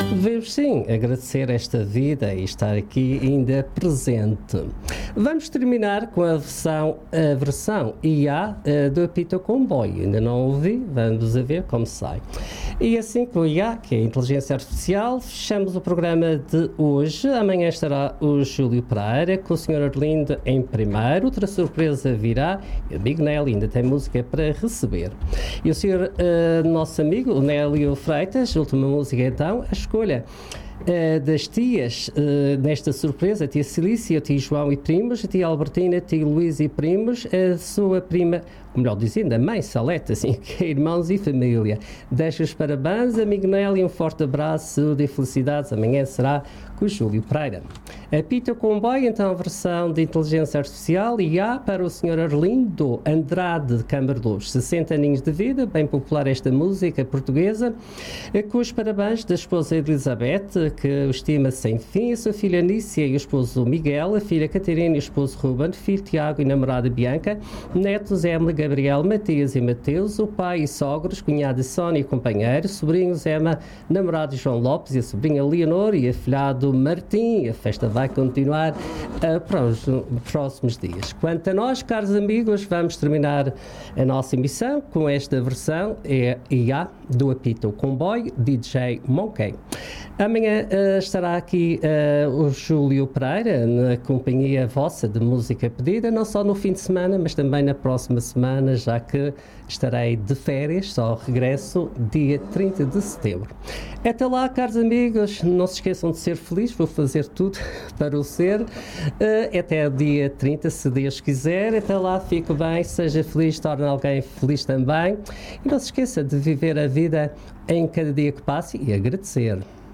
Devemos sim agradecer esta vida e estar aqui ainda presente. Vamos terminar com a versão IA do Apito Comboio. Ainda não ouvi, vamos a ver como sai. E assim com o IA, que é a Inteligência Artificial, fechamos o programa de hoje. Amanhã estará o Júlio Pereira com o Sr. Arlindo em primeiro. Outra surpresa virá. E o amigo Nélio ainda tem música para receber. E o Sr. Nosso amigo, o Nélio Freitas, última música então, a escolha das tias nesta surpresa, a tia Cilícia, o tio João e primos, a tia Albertina, a tia Luís e primos, a sua prima, ou melhor dizendo, a mãe Salete, assim, que é irmãos e família. Deixo os parabéns, amigo Nélio, um forte abraço, saúde e felicidades. Amanhã será com o Júlio Pereira. Apito Comboio, então, a versão de inteligência artificial, e há para o Sr. Arlindo Andrade de Câmara de Luz, 60 aninhos de vida, bem popular esta música portuguesa, com os parabéns da esposa Elizabeth, que o estima sem fim, a sua filha Nícia e o esposo Miguel, a filha Catarina e o esposo Ruben, filho Tiago e namorada Bianca, netos Emma, Gabriel, Matias e Mateus, o pai e sogros, cunhada Sónia e companheiro, sobrinhos Emma, namorado João Lopes e a sobrinha Leonor e afilhado Martim. A festa vai continuar para os próximos dias. Quanto a nós, caros amigos, vamos terminar a nossa emissão com esta versão IA do Apito Comboio, DJ Monkey. Amanhã estará aqui o Júlio Pereira, na companhia vossa de música pedida, não só no fim de semana, mas também na próxima semana, já que estarei de férias, só regresso dia 30 de setembro. Até lá, caros amigos, não se esqueçam de ser felizes, vou fazer tudo para o ser. Até dia 30, se Deus quiser. Até lá, fique bem, seja feliz, torne alguém feliz também. E não se esqueça de viver a vida em cada dia que passe e agradecer.